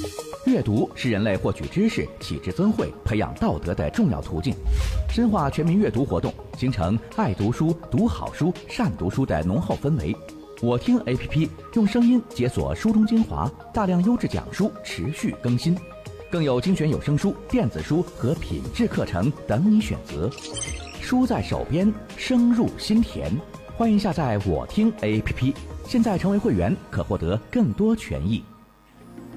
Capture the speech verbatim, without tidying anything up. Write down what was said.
阅读是人类获取知识、启智增慧、培养道德的重要途径。深化全民阅读活动，形成爱读书、读好书、善读书的浓厚氛围。我听 A P P 用声音解锁书中精华，大量优质讲书持续更新，更有精选有声书、电子书和品质课程等你选择。书在手边，声入心田。欢迎下载我听 A P P， 现在成为会员可获得更多权益。